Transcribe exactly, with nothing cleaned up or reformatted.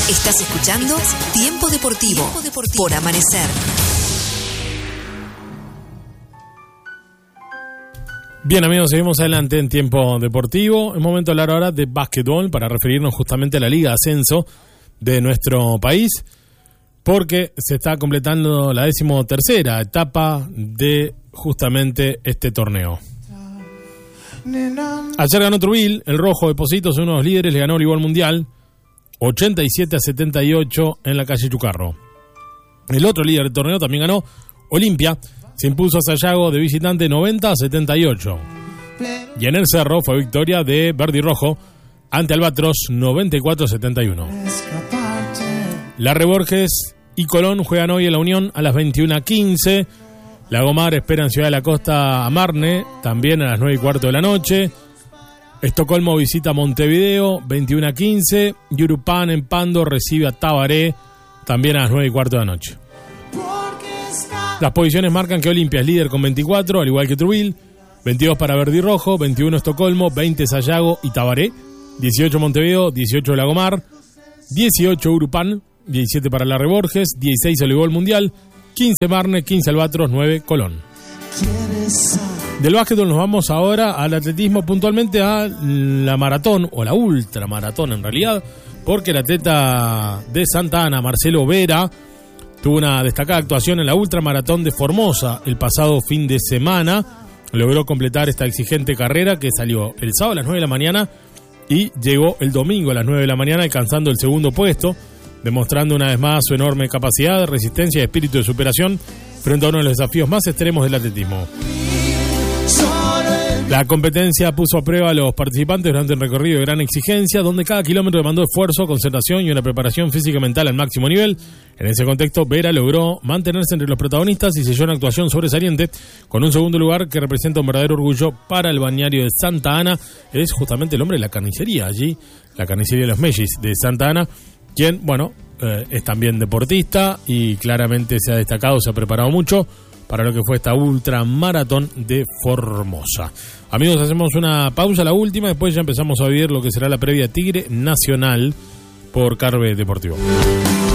Estás escuchando Tiempo Deportivo por Amanecer. Bien, amigos, seguimos adelante en Tiempo Deportivo. Es momento de hablar ahora de básquetbol para referirnos justamente a la Liga de Ascenso de nuestro país, porque se está completando la decimotercera etapa de justamente este torneo. Ayer ganó Trujillo, el rojo de Positos, uno de los líderes, le ganó el igual mundial, ochenta y siete a setenta y ocho en la calle Chucarro. El otro líder del torneo también ganó, Olimpia, se impuso a Sayago de visitante noventa a setenta y ocho. Y en el Cerro fue victoria de Verde y Rojo ante Albatros noventa y cuatro a setenta y uno. Larre Borges y Colón juegan hoy en la Unión a las veintiuna a quince. La Gomar espera en Ciudad de la Costa a Marne, también a las nueve y cuarto de la noche. Estocolmo visita Montevideo, veintiuna a quince. Yurupán en Pando recibe a Tabaré, también a las nueve y cuarto de la noche. Las posiciones marcan que Olimpia es líder con veinticuatro, al igual que Trujillo. veintidós para Verde y Rojo, veintiuno Estocolmo, veinte Sayago y Tabaré. dieciocho Montevideo, dieciocho La Gomar. dieciocho Urupán, diecisiete para Larre Borges, dieciséis Voleibol Mundial. quince Marne, quince Albatros, nueve Colón. Del básquetbol nos vamos ahora al atletismo, puntualmente a la maratón, o la ultramaratón en realidad, porque el atleta de Santa Ana, Marcelo Vera, tuvo una destacada actuación en la ultramaratón de Formosa el pasado fin de semana. Logró completar esta exigente carrera que salió el sábado a las nueve de la mañana y llegó el domingo a las nueve de la mañana alcanzando el segundo puesto, demostrando una vez más su enorme capacidad, resistencia y espíritu de superación frente a uno de los desafíos más extremos del atletismo. La competencia puso a prueba a los participantes durante un recorrido de gran exigencia, donde cada kilómetro demandó esfuerzo, concentración y una preparación física y mental al máximo nivel. En ese contexto, Vera logró mantenerse entre los protagonistas y selló una actuación sobresaliente, con un segundo lugar que representa un verdadero orgullo para el balneario de Santa Ana. Es justamente el hombre de la carnicería allí, la carnicería de los Mellis de Santa Ana, quien, bueno, eh, es también deportista y claramente se ha destacado, se ha preparado mucho para lo que fue esta ultramaratón de Formosa. Amigos, hacemos una pausa, la última, después ya empezamos a vivir lo que será la previa Tigre Nacional por Carve Deportivo.